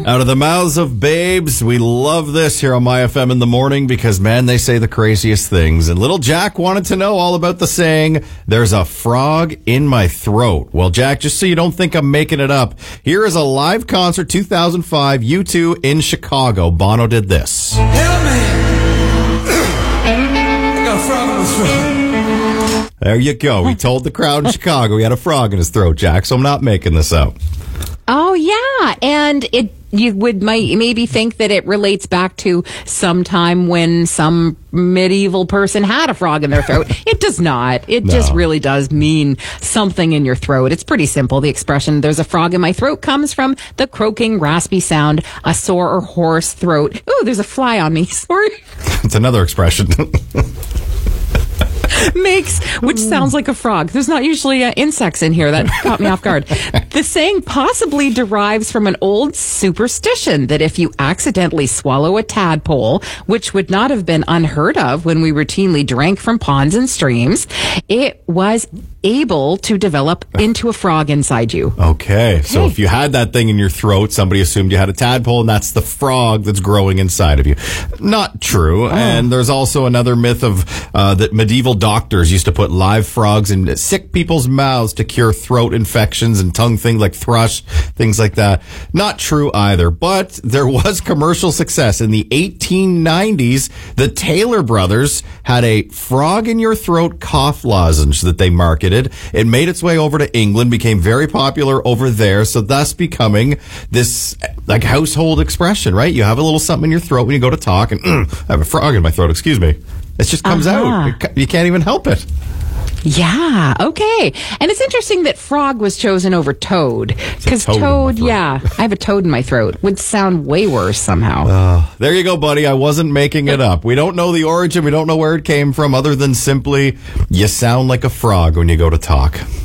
Out of the mouths of babes, we love this here on My FM in the morning because, man, they say the craziest things. And little Jack wanted to know all about the saying, there's a frog in my throat. Well, Jack, just so you don't think I'm making it up, here is a live concert, 2005, U2 in Chicago. Bono did this. Help me! I got a frog in my throat. There you go. He told the crowd in Chicago he had a frog in his throat, Jack, so I'm not making this up. Oh, yeah. And you would maybe think that it relates back to some time when some medieval person had a frog in their throat. It does not. It just really does mean something in your throat. It's pretty simple. The expression, there's a frog in my throat, comes from the croaking, raspy sound a sore or hoarse throat. Ooh, there's a fly on me. Sorry. It's another expression. Makes, which sounds like a frog. There's not usually insects in here. That caught me off guard. The saying possibly derives from an old superstition that if you accidentally swallow a tadpole, which would not have been unheard of when we routinely drank from ponds and streams, it was able to develop into a frog inside you. Okay, so if you had that thing in your throat, somebody assumed you had a tadpole, and that's the frog that's growing inside of you. Not true. And there's also another myth of that medieval doctors used to put live frogs in sick people's mouths to cure throat infections and tongue things like thrush, things like that. Not true either. But there was commercial success. In the 1890s, the Taylor brothers had a frog in your throat cough lozenge that they marketed. It made its way over to England, became very popular over there, so thus becoming this like household expression, right? You have a little something in your throat when you go to talk, and I have a frog in my throat, excuse me. It just comes out. You can't even help it. Yeah, okay. And it's interesting that frog was chosen over toad. Because toad, I have a toad in my throat. Would sound way worse somehow. There you go, buddy. I wasn't making it up. We don't know the origin. We don't know where it came from other than simply you sound like a frog when you go to talk.